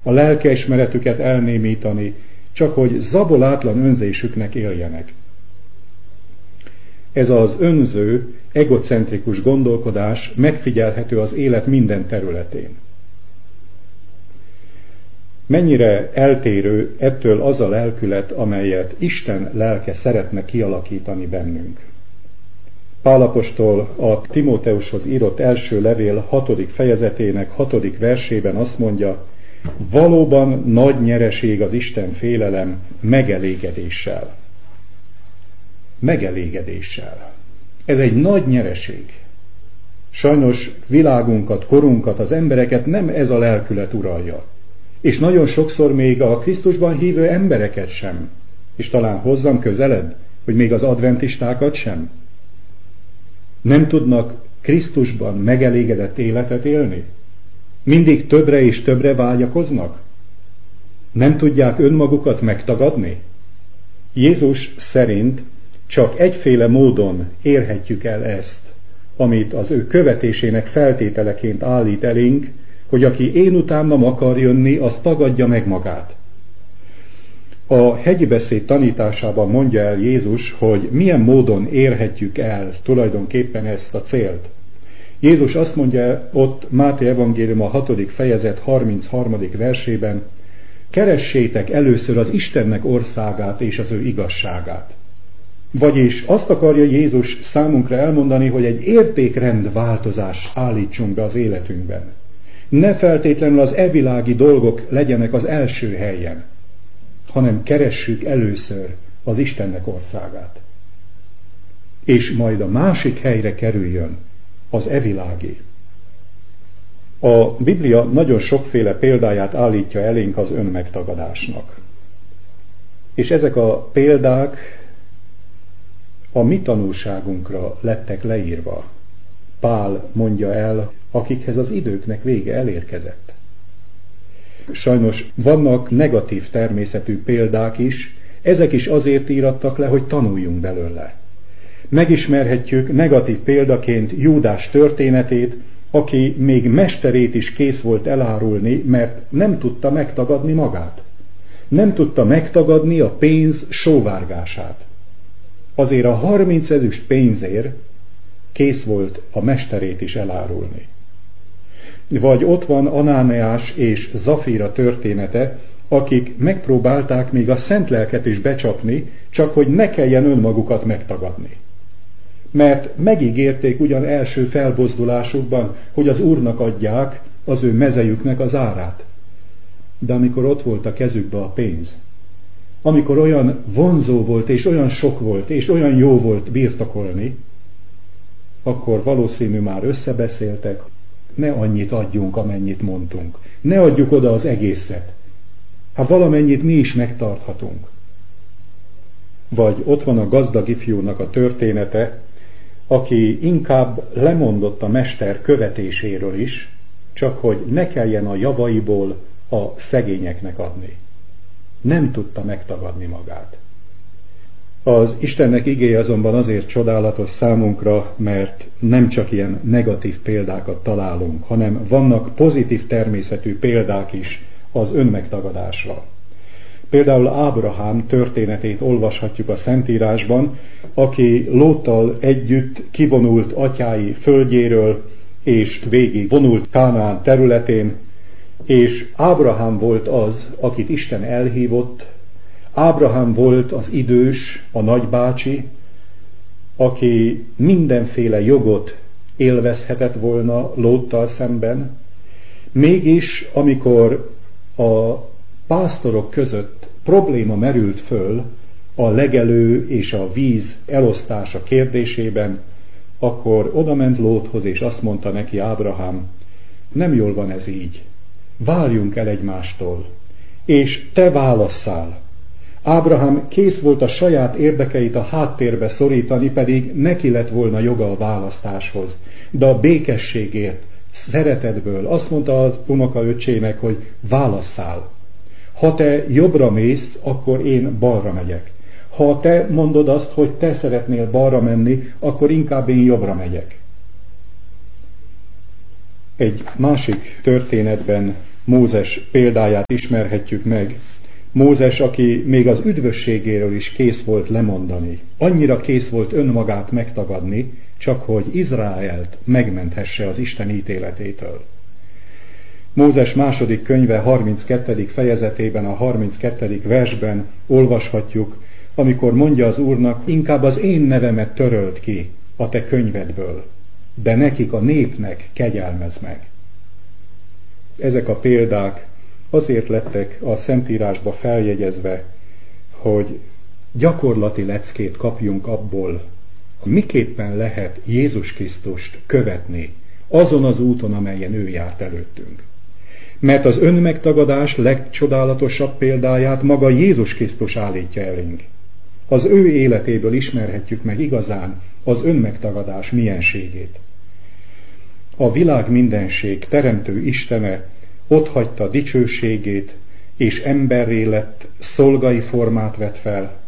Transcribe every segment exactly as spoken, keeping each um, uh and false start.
a lelkiismeretüket elnémítani, csak hogy zabolátlan önzésüknek éljenek. Ez az önző, egocentrikus gondolkodás megfigyelhető az élet minden területén. Mennyire eltérő ettől az a lelkület, amelyet Isten lelke szeretne kialakítani bennünk. Pál apostol a Timóteushoz írott első levél hatodik fejezetének hatodik versében azt mondja, valóban nagy nyereség az Isten félelem megelégedéssel. Megelégedéssel. Ez egy nagy nyereség. Sajnos világunkat, korunkat, az embereket nem ez a lelkület uralja. És nagyon sokszor még a Krisztusban hívő embereket sem. És talán hozzam közelebb, hogy még az adventistákat sem. Nem tudnak Krisztusban megelégedett életet élni? Mindig többre és többre vágyakoznak? Nem tudják önmagukat megtagadni? Jézus szerint csak egyféle módon érhetjük el ezt, amit az ő követésének feltételeként állít elénk, hogy aki én utánam akar jönni, az tagadja meg magát. A hegyi beszéd tanításában mondja el Jézus, hogy milyen módon érhetjük el tulajdonképpen ezt a célt. Jézus azt mondja ott Máté evangélium a hatodik fejezet harmincharmadik versében, keressétek először az Istennek országát és az ő igazságát. Vagyis azt akarja Jézus számunkra elmondani, hogy egy értékrend változás állítsunk be az életünkben. Ne feltétlenül az evilági dolgok legyenek az első helyen, hanem keressük először az Istennek országát. És majd a másik helyre kerüljön az evilági. A Biblia nagyon sokféle példáját állítja elénk az önmegtagadásnak. És ezek a példák a mi tanulságunkra lettek leírva. Pál mondja el, akikhez az időknek vége elérkezett. Sajnos vannak negatív természetű példák is, ezek is azért írattak le, hogy tanuljunk belőle. Megismerhetjük negatív példaként Júdás történetét, aki még mesterét is kész volt elárulni, mert nem tudta megtagadni magát. Nem tudta megtagadni a pénz sóvárgását. Azért a harminc ezüst pénzért kész volt a mesterét is elárulni. Vagy ott van Anáneás és Zafira története, akik megpróbálták még a szent lelket is becsapni, csak hogy ne kelljen önmagukat megtagadni. Mert megígérték ugyan első felbozdulásukban, hogy az Úrnak adják az ő mezejüknek az árát. De amikor ott volt a kezükbe a pénz, amikor olyan vonzó volt, és olyan sok volt, és olyan jó volt birtokolni, akkor valószínű már összebeszéltek, ne annyit adjunk, amennyit mondtunk. Ne adjuk oda az egészet. Hát valamennyit mi is megtarthatunk. Vagy ott van a gazdag ifjúnak a története, aki inkább lemondott a mester követéséről is, csak hogy ne kelljen a javaiból a szegényeknek adni. Nem tudta megtagadni magát. Az Istennek igéje azonban azért csodálatos számunkra, mert nem csak ilyen negatív példákat találunk, hanem vannak pozitív természetű példák is az önmegtagadásra. Például Ábrahám történetét olvashatjuk a Szentírásban, aki Lóttal együtt kivonult atyái földjéről, és végig vonult Kánaán területén, és Ábrahám volt az, akit Isten elhívott. Ábrahám volt az idős, a nagybácsi, aki mindenféle jogot élvezhetett volna Lóttal szemben. Mégis, amikor a pásztorok között probléma merült föl a legelő és a víz elosztása kérdésében, akkor odament Lóthoz, és azt mondta neki Ábrahám, nem jól van ez így, váljunk el egymástól, és te válasszál. Ábrahám kész volt a saját érdekeit a háttérbe szorítani, pedig neki lett volna joga a választáshoz. De a békességért, szeretetből azt mondta az unokaöccsének, hogy válasszál. Ha te jobbra mész, akkor én balra megyek. Ha te mondod azt, hogy te szeretnél balra menni, akkor inkább én jobbra megyek. Egy másik történetben Mózes példáját ismerhetjük meg. Mózes, aki még az üdvösségéről is kész volt lemondani. Annyira kész volt önmagát megtagadni, csak hogy Izraelt megmenthesse az Isten ítéletétől. Mózes második könyve harminckettedik fejezetében, a harminckettedik versben olvashatjuk, amikor mondja az Úrnak, inkább az én nevemet töröld ki a te könyvedből, de nekik, a népnek kegyelmezd meg. Ezek a példák azért lettek a Szentírásba feljegyezve, hogy gyakorlati leckét kapjunk abból, hogy miképpen lehet Jézus Krisztust követni azon az úton, amelyen ő járt előttünk. Mert az önmegtagadás legcsodálatosabb példáját maga Jézus Krisztus állítja elénk. Az ő életéből ismerhetjük meg igazán az önmegtagadás mienségét. A világ mindenség teremtő Istene otthagyta dicsőségét, és emberré lett, szolgai formát vett fel,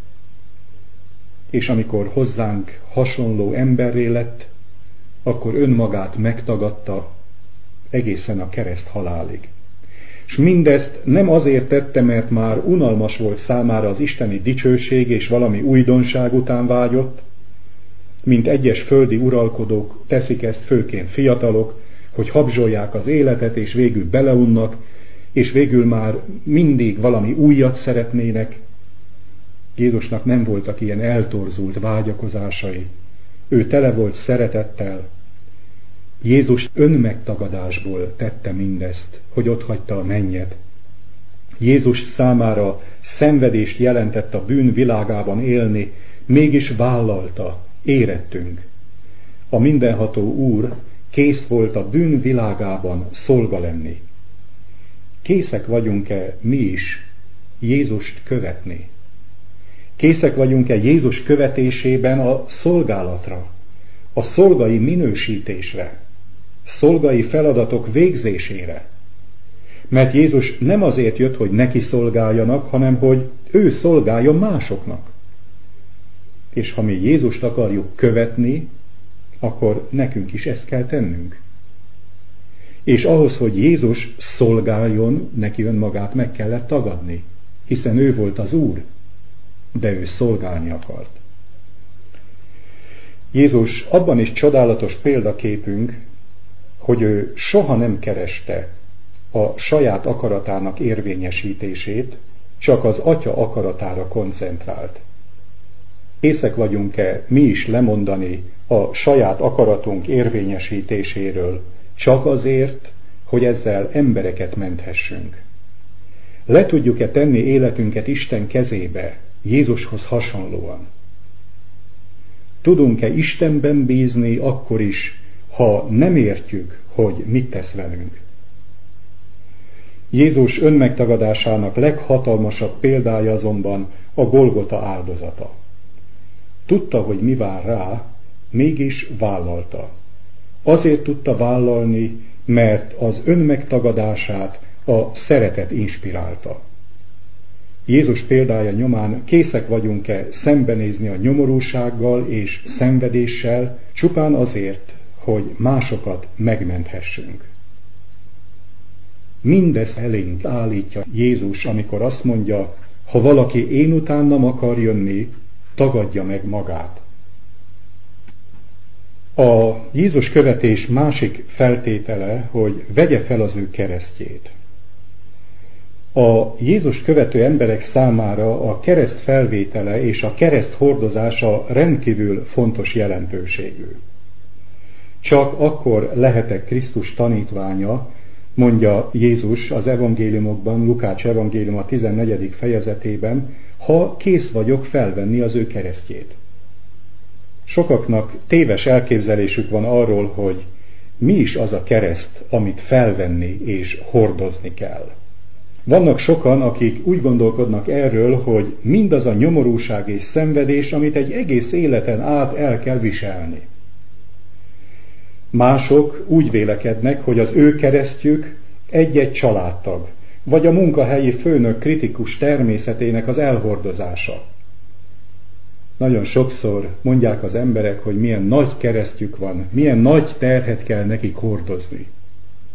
és amikor hozzánk hasonló emberré lett, akkor önmagát megtagadta egészen a kereszt halálig. És mindezt nem azért tette, mert már unalmas volt számára az isteni dicsőség, és valami újdonság után vágyott, mint egyes földi uralkodók teszik ezt, főként fiatalok, hogy habzsolják az életet, és végül beleunnak, és végül már mindig valami újat szeretnének. Jézusnak nem voltak ilyen eltorzult vágyakozásai. Ő tele volt szeretettel. Jézus önmegtagadásból tette mindezt, hogy otthagyta a mennyet. Jézus számára szenvedést jelentett a bűn világában élni, mégis vállalta, érettünk. A mindenható Úr kész volt a bűn világában szolga lenni. Készek vagyunk-e mi is Jézust követni? Készek vagyunk-e Jézus követésében a szolgálatra, a szolgai minősítésre, szolgai feladatok végzésére? Mert Jézus nem azért jött, hogy neki szolgáljanak, hanem hogy ő szolgáljon másoknak. És ha mi Jézust akarjuk követni, akkor nekünk is ezt kell tennünk. És ahhoz, hogy Jézus szolgáljon, neki önmagát meg kellett tagadni, hiszen ő volt az Úr, de ő szolgálni akart. Jézus abban is csodálatos példaképünk, hogy ő soha nem kereste a saját akaratának érvényesítését, csak az Atya akaratára koncentrált. Készek vagyunk-e mi is lemondani a saját akaratunk érvényesítéséről, csak azért, hogy ezzel embereket menthessünk? Le tudjuk-e tenni életünket Isten kezébe, Jézushoz hasonlóan? Tudunk-e Istenben bízni akkor is, ha nem értjük, hogy mit tesz velünk? Jézus önmegtagadásának leghatalmasabb példája azonban a Golgota áldozata. Tudta, hogy mi vár rá, mégis vállalta. Azért tudta vállalni, mert az önmegtagadását a szeretet inspirálta. Jézus példája nyomán készek vagyunk-e szembenézni a nyomorúsággal és szenvedéssel, csupán azért, hogy másokat megmenthessünk. Mindezt elénk állítja Jézus, amikor azt mondja, ha valaki én utánam akar jönni, tagadja meg magát. A Jézus követés másik feltétele, hogy vegye fel az ő keresztjét. A Jézus követő emberek számára a kereszt felvétele és a kereszt hordozása rendkívül fontos jelentőségű. Csak akkor lehetek Krisztus tanítványa, mondja Jézus az evangéliumokban, Lukács evangélium a tizennegyedik fejezetében, ha kész vagyok felvenni az ő keresztjét. Sokaknak téves elképzelésük van arról, hogy mi is az a kereszt, amit felvenni és hordozni kell. Vannak sokan, akik úgy gondolkodnak erről, hogy mindaz a nyomorúság és szenvedés, amit egy egész életen át el kell viselni. Mások úgy vélekednek, hogy az ő keresztjük egy-egy családtag, vagy a munkahelyi főnök kritikus természetének az elhordozása. Nagyon sokszor mondják az emberek, hogy milyen nagy keresztjük van, milyen nagy terhet kell nekik hordozni.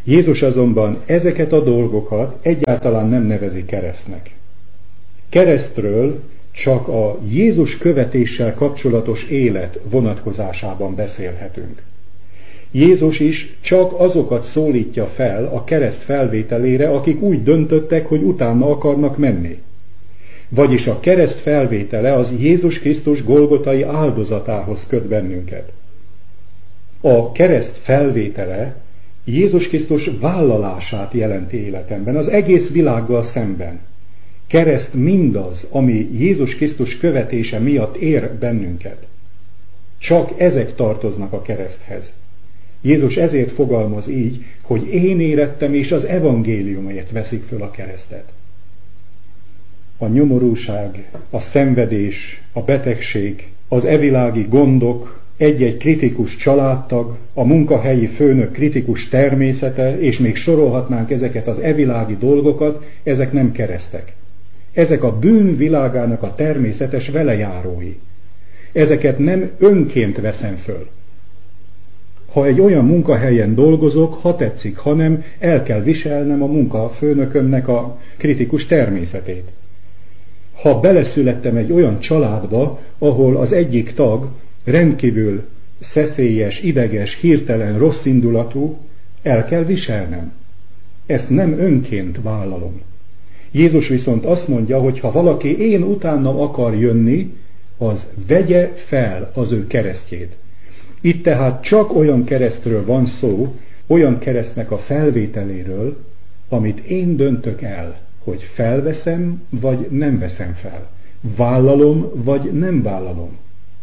Jézus azonban ezeket a dolgokat egyáltalán nem nevezi keresztnek. Keresztről csak a Jézus követéssel kapcsolatos élet vonatkozásában beszélhetünk. Jézus is csak azokat szólítja fel a kereszt felvételére, akik úgy döntöttek, hogy utána akarnak menni. Vagyis a kereszt felvétele az Jézus Krisztus golgotai áldozatához köt bennünket. A kereszt felvétele Jézus Krisztus vállalását jelenti életemben, az egész világgal szemben. Kereszt mindaz, ami Jézus Krisztus követése miatt ér bennünket. Csak ezek tartoznak a kereszthez. Jézus ezért fogalmaz így, hogy én érettem, és az evangéliumért veszik föl a keresztet. A nyomorúság, a szenvedés, a betegség, az evilági gondok, egy-egy kritikus családtag, a munkahelyi főnök kritikus természete, és még sorolhatnánk ezeket az evilági dolgokat, ezek nem keresztek. Ezek a bűn világának a természetes velejárói. Ezeket nem önként veszem föl. Ha egy olyan munkahelyen dolgozok, ha tetszik, hanem el kell viselnem a munkafőnökömnek a kritikus természetét. Ha beleszülettem egy olyan családba, ahol az egyik tag rendkívül szeszélyes, ideges, hirtelen, rosszindulatú, el kell viselnem. Ezt nem önként vállalom. Jézus viszont azt mondja, hogy ha valaki én utánam akar jönni, az vegye fel az ő keresztjét. Itt tehát csak olyan keresztről van szó, olyan keresztnek a felvételéről, amit én döntök el, hogy felveszem, vagy nem veszem fel. Vállalom, vagy nem vállalom.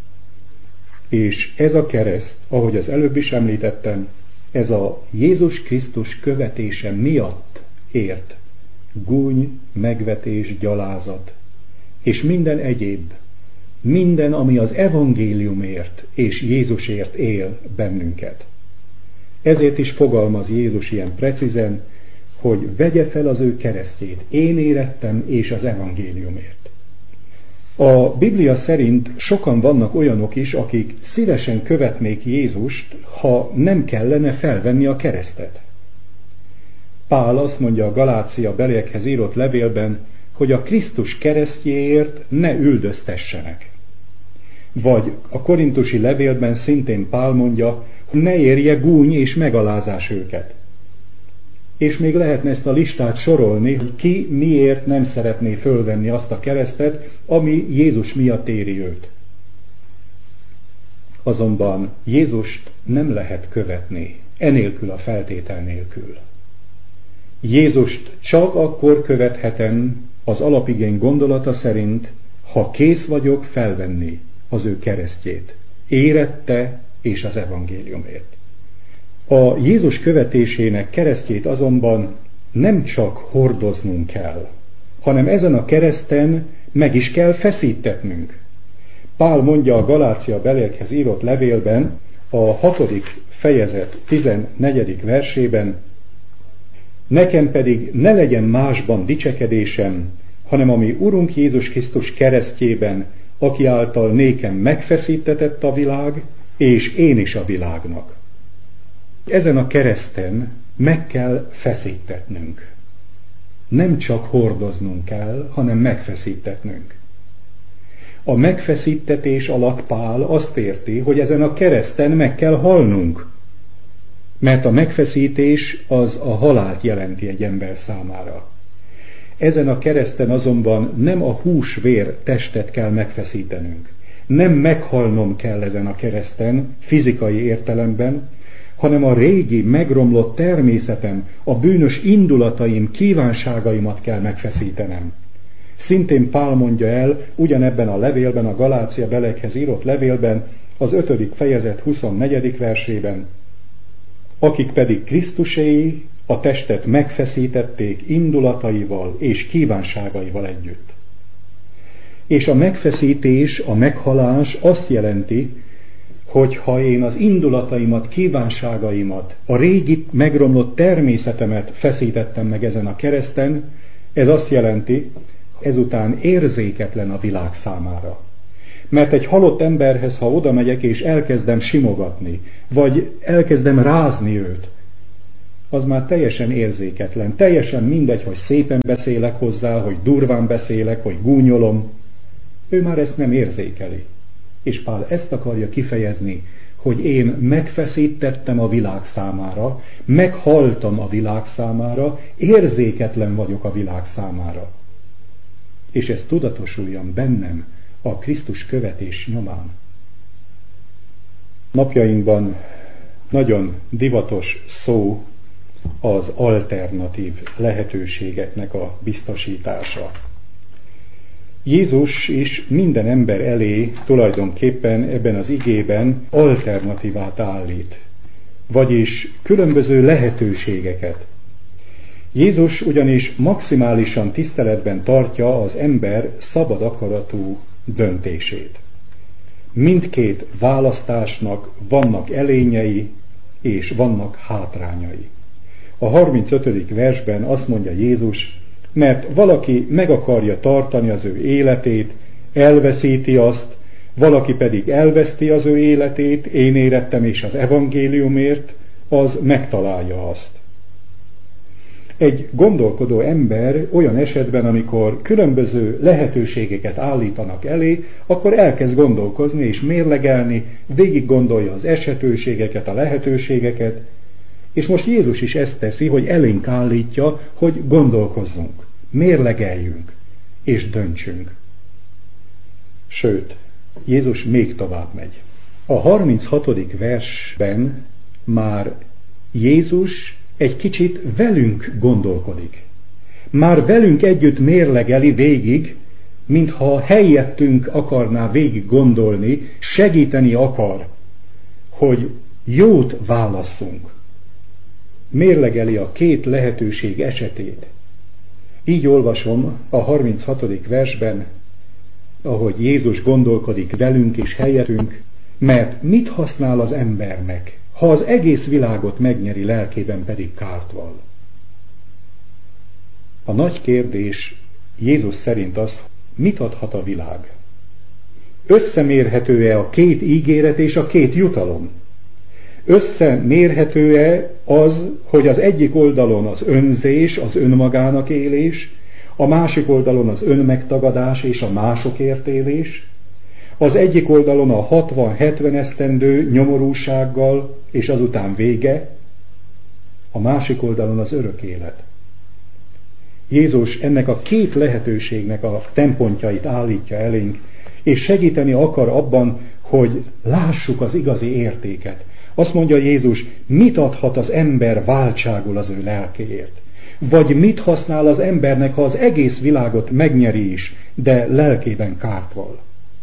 És ez a kereszt, ahogy az előbb is említettem, ez a Jézus Krisztus követése miatt ért gúny, megvetés, gyalázat, és minden egyéb, minden, ami az evangéliumért és Jézusért él bennünket. Ezért is fogalmaz Jézus ilyen precízen, hogy vegye fel az ő keresztjét, én érettem és az evangéliumért. A Biblia szerint sokan vannak olyanok is, akik szívesen követnék Jézust, ha nem kellene felvenni a keresztet. Pál azt mondja a Galácia beliekhez írott levélben, hogy a Krisztus keresztjéért ne üldöztessenek. Vagy a korintusi levélben szintén Pál mondja, hogy ne érje gúny és megalázás őket. És még lehetne ezt a listát sorolni, hogy ki miért nem szeretné fölvenni azt a keresztet, ami Jézus miatt éri őt. Azonban Jézust nem lehet követni, enélkül a feltétel nélkül. Jézust csak akkor követhetem az alapigény gondolata szerint, ha kész vagyok felvenni az ő keresztjét, érette és az evangéliumért. A Jézus követésének keresztjét azonban nem csak hordoznunk kell, hanem ezen a kereszten meg is kell feszítetnünk. Pál mondja a Galácia beliekhez írott levélben, a hatodik fejezet tizennegyedik versében, nekem pedig ne legyen másban dicsekedésem, hanem ami Urunk Jézus Krisztus keresztjében, aki által nékem megfeszítetett a világ, és én is a világnak. Ezen a kereszten meg kell feszítetnünk. Nem csak hordoznunk kell, hanem megfeszítetnünk. A megfeszítetés alatt Pál azt érti, hogy ezen a kereszten meg kell halnunk. Mert a megfeszítés az a halált jelenti egy ember számára. Ezen a kereszten azonban nem a hús-vér testet kell megfeszítenünk. Nem meghalnom kell ezen a kereszten, fizikai értelemben, hanem a régi, megromlott természetem, a bűnös indulataim, kívánságaimat kell megfeszítenem. Szintén Pál mondja el, ugyanebben a levélben, a Galácia beliekhez írott levélben, az ötödik fejezet huszonnegyedik versében, akik pedig Krisztuséi, a testet megfeszítették indulataival és kívánságaival együtt. És a megfeszítés, a meghalás azt jelenti, hogy ha én az indulataimat, kívánságaimat, a régi megromlott természetemet feszítettem meg ezen a kereszten, ez azt jelenti, ezután érzéketlen a világ számára. Mert egy halott emberhez, ha oda megyek és elkezdem simogatni, vagy elkezdem rázni őt, az már teljesen érzéketlen, teljesen mindegy, hogy szépen beszélek hozzá, hogy durván beszélek, hogy gúnyolom. Ő már ezt nem érzékeli. És Pál ezt akarja kifejezni, hogy én megfeszítettem a világ számára, meghaltam a világ számára, érzéketlen vagyok a világ számára. És ez tudatosuljon bennem a Krisztus követés nyomán. Napjainkban nagyon divatos szó az alternatív lehetőségeknek a biztosítása. Jézus is minden ember elé tulajdonképpen ebben az igében alternatívát állít, vagyis különböző lehetőségeket. Jézus ugyanis maximálisan tiszteletben tartja az ember szabad akaratú döntését. Mindkét választásnak vannak előnyei és vannak hátrányai. A harmincötödik versben azt mondja Jézus, mert valaki meg akarja tartani az ő életét, elveszíti azt, valaki pedig elveszti az ő életét, én érettem és az evangéliumért, az megtalálja azt. Egy gondolkodó ember olyan esetben, amikor különböző lehetőségeket állítanak elé, akkor elkezd gondolkozni és mérlegelni, végig gondolja az esetőségeket, a lehetőségeket, és most Jézus is ezt teszi, hogy elénk állítja, hogy gondolkozzunk, mérlegeljünk és döntsünk. Sőt, Jézus még tovább megy. A harminchatodik versben már Jézus egy kicsit velünk gondolkodik. Már velünk együtt mérlegeli végig, mintha helyettünk akarná végig gondolni, segíteni akar, hogy jót válasszunk. Mérlegeli a két lehetőség esetét. Így olvasom a harminchatodik versben, ahogy Jézus gondolkodik velünk és helyettünk, mert mit használ az embernek, ha az egész világot megnyeri, lelkében pedig kárt val? A nagy kérdés Jézus szerint az, mit adhat a világ? Összemérhető-e a két ígéret és a két jutalom? Összemérhető-e az, hogy az egyik oldalon az önzés, az önmagának élés, a másik oldalon az önmegtagadás és a másokért élés, az egyik oldalon a hatvan-hetven esztendő nyomorúsággal és azután vége, a másik oldalon az örök élet. Jézus ennek a két lehetőségnek a szempontjait állítja elénk, és segíteni akar abban, hogy lássuk az igazi értéket. Azt mondja Jézus, mit adhat az ember váltságul az ő lelkéért? Vagy mit használ az embernek, ha az egész világot megnyeri is, de lelkében kárt val?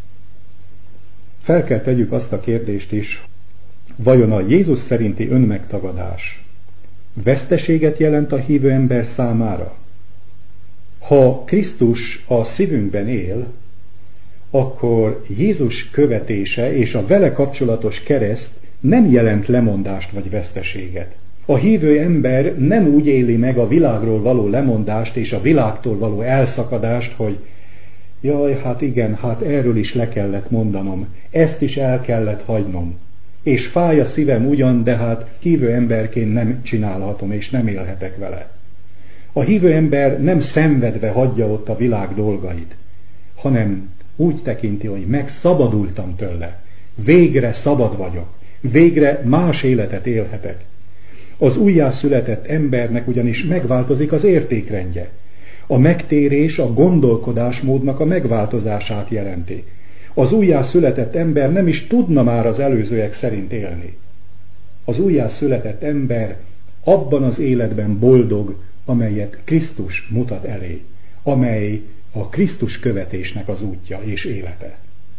Fel kell tegyük azt a kérdést is, vajon a Jézus szerinti önmegtagadás veszteséget jelent a hívő ember számára? Ha Krisztus a szívünkben él, akkor Jézus követése és a vele kapcsolatos kereszt nem jelent lemondást vagy veszteséget. A hívő ember nem úgy éli meg a világról való lemondást és a világtól való elszakadást, hogy jaj, hát igen, hát erről is le kellett mondanom, ezt is el kellett hagynom, és fáj a szívem ugyan, de hát hívő emberként nem csinálhatom és nem élhetek vele. A hívő ember nem szenvedve hagyja ott a világ dolgait, hanem úgy tekinti, hogy megszabadultam tőle, végre szabad vagyok, végre más életet élhetek. Az újjászületett embernek ugyanis megváltozik az értékrendje. A megtérés a gondolkodásmódnak a megváltozását jelenti. Az újjászületett ember nem is tudna már az előzőek szerint élni. Az újjászületett ember abban az életben boldog, amelyet Krisztus mutat elé, amely a Krisztus követésnek az útja és élete.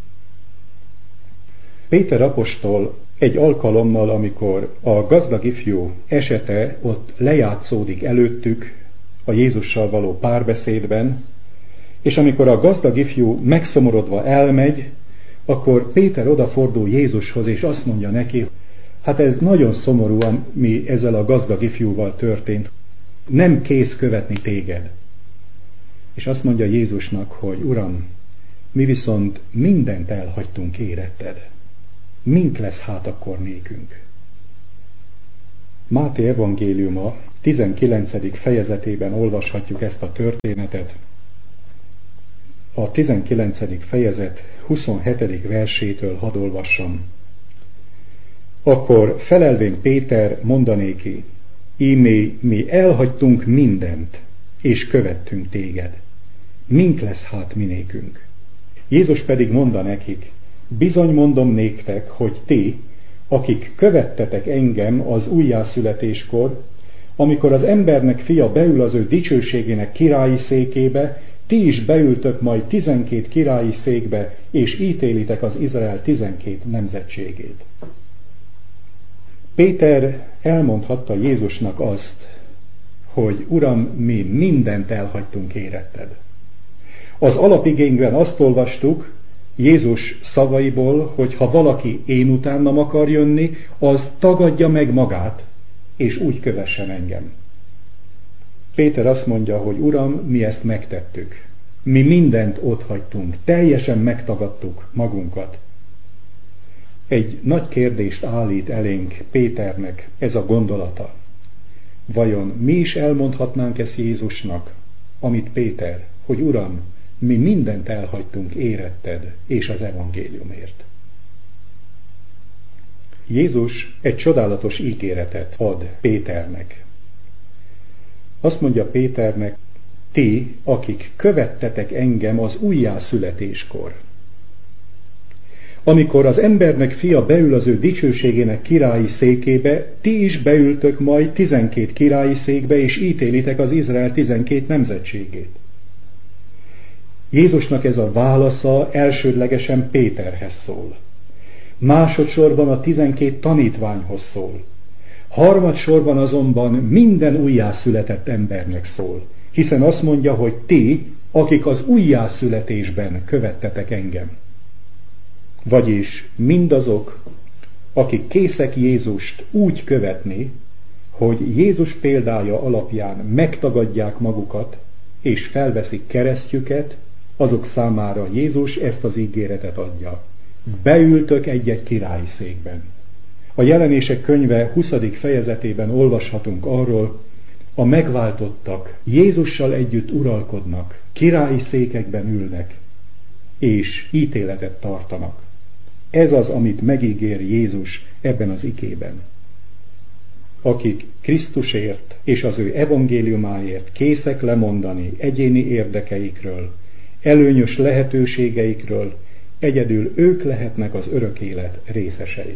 Péter apostol egy alkalommal, amikor a gazdag ifjú esete ott lejátszódik előttük a Jézussal való párbeszédben, és amikor a gazdag ifjú megszomorodva elmegy, akkor Péter odafordul Jézushoz, és azt mondja neki, hát ez nagyon szomorú, ami ezzel a gazdag ifjúval történt, nem kész követni téged. És azt mondja Jézusnak, hogy Uram, mi viszont mindent elhagytunk éretted. Mint lesz hát akkor nékünk? Máté evangéliuma tizenkilencedik fejezetében olvashatjuk ezt a történetet. A tizenkilencedik fejezet huszonhetedik versétől hadd olvassam. Akkor felelvén Péter mondanéki, ímé mi elhagytunk mindent, és követtünk téged. Mink lesz hát minékünk? Jézus pedig mondta nekik, bizony mondom néktek, hogy ti, akik követtetek engem az újjászületéskor, amikor az embernek fia beül az ő dicsőségének királyi székébe, ti is beültök majd tizenkét királyi székbe, és ítélitek az Izrael tizenkét nemzetségét. Péter elmondhatta Jézusnak azt, hogy Uram, mi mindent elhagytunk éretted. Az alapigényben azt olvastuk Jézus szavaiból, hogy ha valaki én utánam akar jönni, az tagadja meg magát, és úgy kövessen engem. Péter azt mondja, hogy Uram, mi ezt megtettük. Mi mindent otthagytunk, teljesen megtagadtuk magunkat. Egy nagy kérdést állít elénk Péternek ez a gondolata. Vajon mi is elmondhatnánk ezt Jézusnak, amit Péter, hogy Uram, mi mindent elhagytunk éretted és az evangéliumért. Jézus egy csodálatos ígéretet ad Péternek. Azt mondja Péternek, ti, akik követtetek engem az újjászületéskor. Amikor az embernek fia beül az ő dicsőségének királyi székébe, ti is beültök majd tizenkét királyi székbe, és ítélitek az Izrael tizenkét nemzetségét. Jézusnak ez a válasza elsődlegesen Péterhez szól. Másodszorban a tizenkét tanítványhoz szól. Harmadsorban azonban minden újjászületett embernek szól, hiszen azt mondja, hogy ti, akik az újjászületésben követtetek engem. Vagyis mindazok, akik készek Jézust úgy követni, hogy Jézus példája alapján megtagadják magukat, és felveszik keresztjüket, azok számára Jézus ezt az ígéretet adja. Beültök egy-egy királyi székben. A Jelenések könyve huszadik fejezetében olvashatunk arról, a megváltottak Jézussal együtt uralkodnak, királyi székekben ülnek, és ítéletet tartanak. Ez az, amit megígér Jézus ebben az igében. Akik Krisztusért és az ő evangéliumáért készek lemondani egyéni érdekeikről, előnyös lehetőségeikről, egyedül ők lehetnek az örök élet részesei.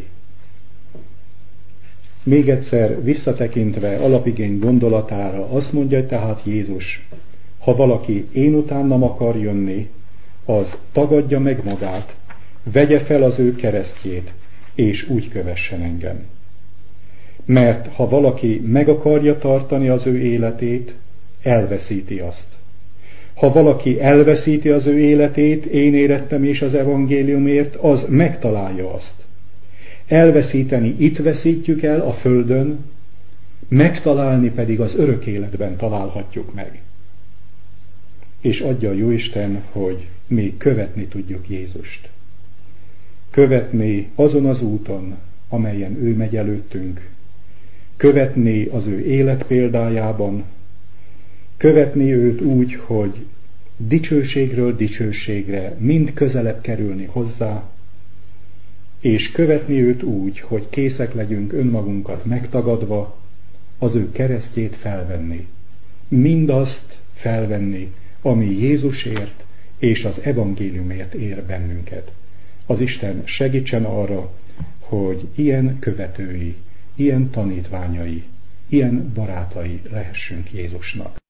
Még egyszer visszatekintve alapigény gondolatára azt mondja tehát Jézus, ha valaki én utánam akar jönni, az tagadja meg magát, vegye fel az ő keresztjét, és úgy kövessen engem. Mert ha valaki meg akarja tartani az ő életét, elveszíti azt. Ha valaki elveszíti az ő életét, én érettem és az evangéliumért, az megtalálja azt. Elveszíteni itt veszítjük el a földön, megtalálni pedig az örök életben találhatjuk meg. És adja a Jóisten, hogy mi követni tudjuk Jézust. Követni azon az úton, amelyen ő megy előttünk. Követni az ő élet példájában. Követni őt úgy, hogy dicsőségről dicsőségre mind közelebb kerülni hozzá, és követni őt úgy, hogy készek legyünk önmagunkat megtagadva, az ő keresztjét felvenni. Mindazt felvenni, ami Jézusért és az evangéliumért ér bennünket. Az Isten segítsen arra, hogy ilyen követői, ilyen tanítványai, ilyen barátai lehessünk Jézusnak.